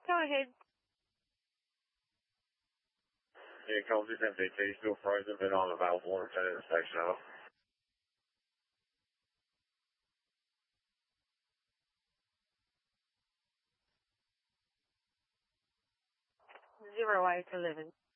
Go ahead. Yeah, call this MDT, still frozen, but I'm available and turn the station off. 0811.